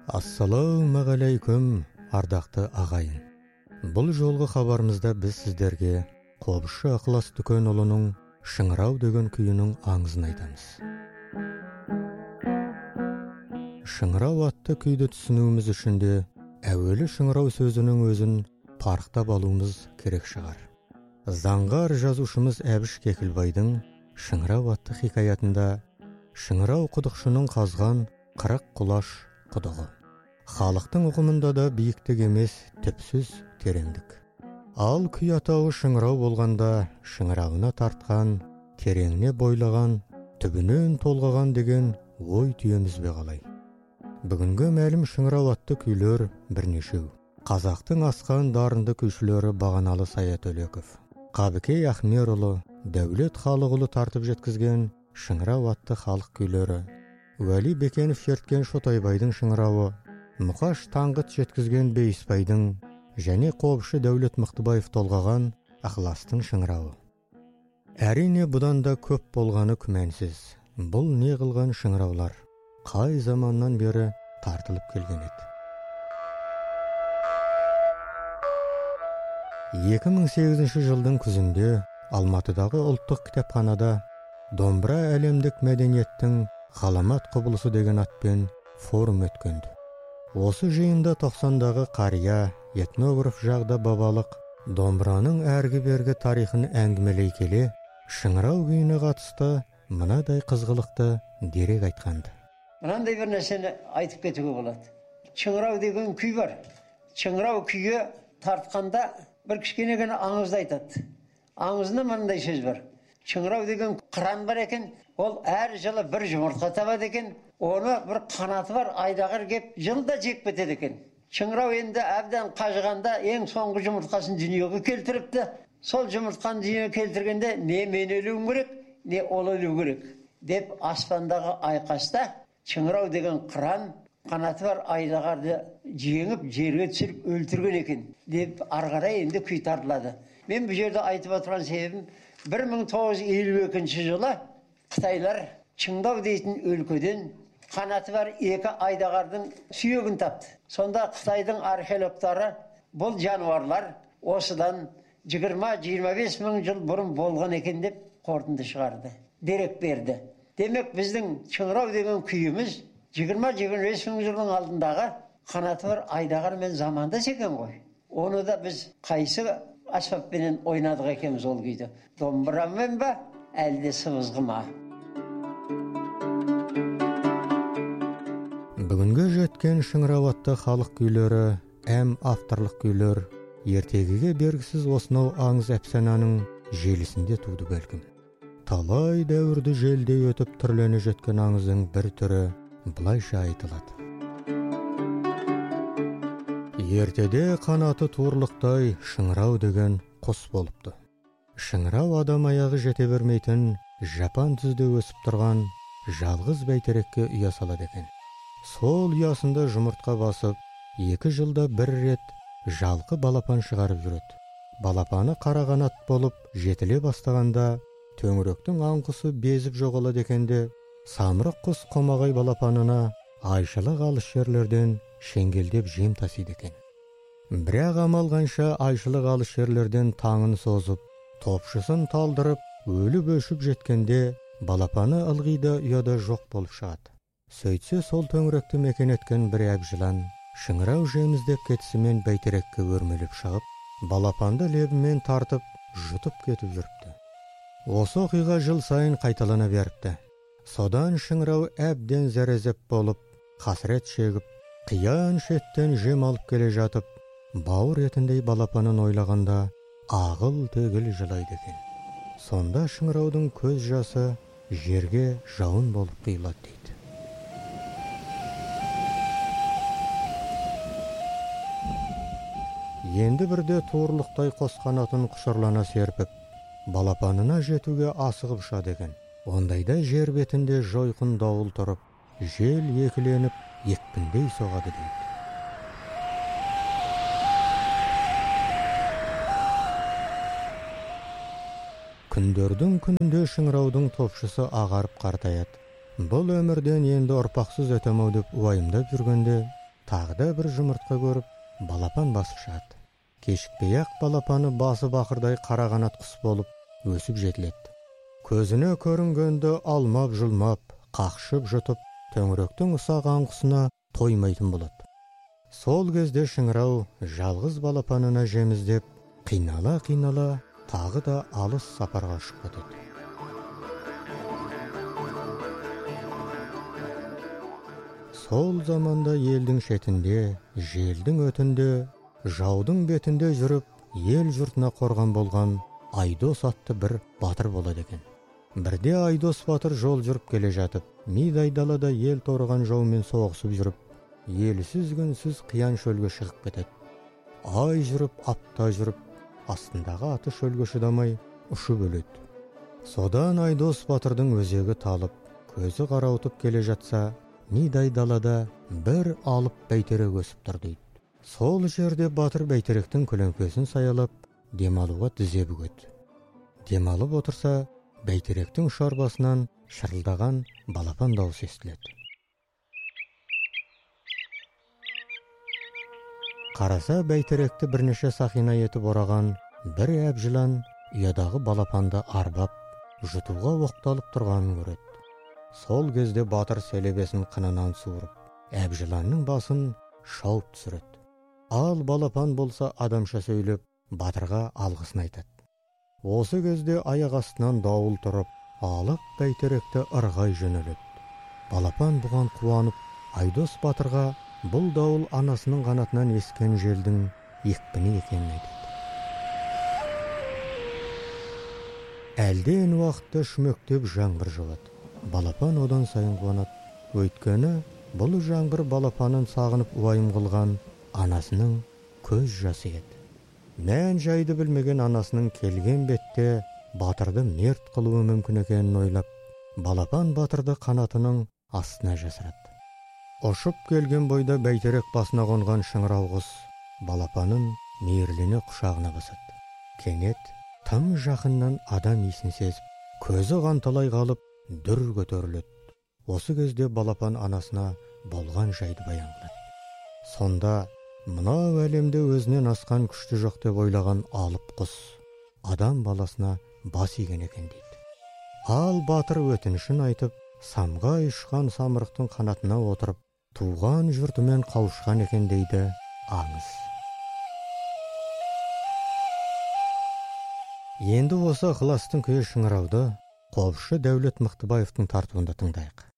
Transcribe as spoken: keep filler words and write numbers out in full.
Ассалаумағалейкум, ардақты ағайын. Бұл жолғы хабарымызда біз сіздерге Қобызшы Ықылас Дүкенұлының «Шыңырау» деген күйінің аңызын айтамыз. «Шыңырау» атты күйді түсінуіміз үшін де әуелі «шыңырау» сөзінің өзін парықтап алуымыз керек шығар. Заңғар жазушымыз Әбіш Кекілбайдың «Шыңырау» атты хикаятында шыңырау құдықшының қазған қырық құлаш құдығы. Халықтың ұғымында да биіктік емес, түпсіз тереңдік. Ал күй атауы шыңырау болғанда шыңырауына тартқан, тереңіне бойлаған, түбінен толғаған деген ой түйеміз бе қалай. Бүгінгі мәлім шыңырау атты күйлер бірнешеу. Қазақтың асқан дарынды күйшілері Бағаналы Саятөлеков, Қабыкей Ахмерұлы, Дәулет Халықұлы тартып жеткізген шыңырау атты халық күйлері, Уәли Бекенов шерткен Шотайбайдың шыңырауы, Мұқаш Таңғыт жеткізген Бейіспайдың және Қобызшы Дәулет Мықтыбаев толғаған Ықыластың шыңырауы. Әрине бұдан да көп болғаны күмәнсіз. Бұл не қылған шыңыраулар қай заманнан бері тартылып келген еді. екі мың сегізінші жылдың күзінде Алматыдағы ұлттық кітапханада «Домбыра әлемдік мәдениеттің ғаламат құбылысы» деген атпен форум өткенді. Осы жиында тоқсандағы қария, этнограф жағда бабалық домбыраның әргі-бергі тарихын әңгімелей келе, шыңырау күйіне қатысты мынадай қызғылықты дерек айтқанды. Мынандай бір нәрсені айтып кетуге болады. Шыңырау деген күй бар. Шыңырау күйі тартқанда бір кішкене ғана аңызды айтады. Аңызында мынандай сөз бар. Шыңырау деген қыран бар екен, ол әр жылы бір жұмыртқа табады екен, оны бір қанаты бар айдағыр кеп жылда жеп кетеді екен. Шыңырау енді әбден қажығанда ең соңғы жұмыртқасын дүниеге келтіріпті. Сол жұмыртқаны дүниеге келтіргенде не мен өлуім керек, не ол өлу керек деп аспандағы айқаста шыңырау деген қыран қанаты бар айдағарды жеңіп жерге түсіріп өлтірген екен деп ары қарай енді күй тартылады. Мен бұл жерде айтып отырған себебім бір мың тоғыз жүз елу екінші жылы Қытайлар Шыңдау дейтін өлкеден қанаты бар екі айдағардың сүйегін тапты. Сонда Қытайдың археологтары бұл жануарлар осыдан жиырма жиырма бес мың жыл бұрын болған екен деп қорытынды шығарды, дерек берді. Демек біздің шыңырау деген күйіміз жиырма жиырма бес мың жылдың алдындағы қанаты бар айдағармен замандас екен ғой. Оны да біз қайсы аспаппенен ойнадық екенбіз ол күйді. Домбырамен ба, әлде сыбызғы ма? Бүгінгі жеткен шыңырау атты халық күйлері, әм авторлық күйлер, ертегіге бергісіз осынау аңыз әпсананың желісінде туды бәлкім. Талай дәуірді желдей өтіп түрлене жеткен аңыздың бір түрі былайша айтылады. Ертеде қанаты туырлықтай шыңырау деген құс болыпты. Шыңырау адам аяғы жете бермейтін, жапан түзде өсіп тұрған жалғыз бәйтерекке ұя салады екен. Сол ұясында жұмыртқа басып, екі жылда бір рет жалқы балапан шығарып жүреді. Балапаны қара қанат болып жетіле бастағанда төңіректің аңқысы безіп жоғалады екенде, самырық құс қомағай балапанына айшылық алыс жерлерден шеңгелдеп жем тасиды екен. Бірақ амал қанша айшылық алыс жерлерден таңын созып, топшысын талдырып, өліп өшіп жеткенде балапаны ылғида ұяда жоқ болып шығады. Сөйтсе сол төңіректі мекен еткен бір әбжылан шыңырау жеміздеп кетісімен бәйтерекке өрмелеп шығып, балапанды лебімен тартып, жұтып кетіп жүріпті. Осы оқиға жыл сайын қайталана беріпті. Содан шыңырау әбден зәрезеп болып, қасірет шегіп, қиян шеттен жем алып келе жатып, бауыр етіндей балапанын ойлағанда ағыл тегіл жылайды екен. Сонда шыңыраудың көз жасы жерге жауын болып құйылады дейді. Енді бірде туырлықтай қос қанатын құшырлана серпіп, балапанына жетуге асығып ұшады екен. Ондайда жер бетінде жойқын дауыл тұрып, жел екіленіп, екпіндей соғады дейді. Күндердің күнінде шыңыраудың топшысы ағарып қартаяды. Бұл өмірден енді ұрпақсыз өтемеу деп уайымдап жүргенде, тағда бір жұмыртқа көріп, балапан басып шығады. Кешікпей ақ балапаны басы бақырдай қара қанат құс болып өсіп жетіледі. Көзіне көрінгенді алмап жылмап, қақшып жұтып, төңіректің ұсақ аңқысына тоймайтын болады. Сол кезде шыңырау жалғыз балапанына жеміздеп, қинала-қинала тағы да алыс сапарға ұшып кетеді. Сол заманда елдің шетінде, желдің өтінде, жаудың бетінде жүріп, ел жұртына қорған болған Айдос атты бір батыр болады екен. Бірде Айдос батыр жол жүріп келе жатып, мидай далада ел торыған жаумен соғысып жүріп, елсіз күнсіз қиян шөлге шығып кетеді. Ай жүріп, апта жүріп, астындағы аты шөлге шыдамай ұшып өледі. Содан Айдос батырдың өзегі талып, көзі қарауытып келе жатса, мидай далада бір алып бәйтерек өсіп тұр дейді. Сол жерде батыр бәйтеректің көлеңкесін саялап, демалуға тізе бүгеді. Демалып отырса, бәйтеректің ұшар басынан шырылдаған балапан дауысы естіледі. Қараса, бәйтеректі бірнеше сақина етіп ораған бір әп жылан ұядағы балапанды арбап, жұтуға оқталып тұрғанын көреді. Сол кезде батыр селебесін қынынан суырып, әп жыланның басын шауып түсіреді. Ал балапан болса адамша сөйлеп, батырға алғысын айтады. Осы кезде аяқ астынан дауыл тұрып, алып бәйтеректі ырғай жөнеледі. Балапан бұған қуанып, Айдос батырға бұл дауыл анасының қанатынан ескен желдің екпіні екенін айтады. Әлден уақытта шүмектеп жаңбыр жауады. Балапан одан сайын қуанады. Өйткені бұл жаңбыр балапанын сағынып уайым қылған анасының көз жасы еді. Мән жайды білмеген анасының келген бетте батырды мерт қылуы мүмкін екенін ойлап, балапан батырды қанатының астына жасырады. Ұшып келген бойда бәйтерек басына қонған шыңырау құс балапанын мейірлене құшағына басады. Кенет тым жақыннан адам иісін сезіп, көзі қанталай қалып, дүр көтеріледі. Осы кезде балапан анасына болған жайды баян қылады. Сонда мынау әлемде өзінен асқан күшті жоқ деп ойлаған алып құс адам баласына бас иген екен дейді. Ал батыр өтінішін айтып, самғай ұшқан самырықтың қанатына отырып, туған жұртымен қауышқан екен дейді аңыз. Енді осы ықыластың күйі шыңырауды қобызшы Дәулет Мықтыбаевтың тартуында тыңдайық.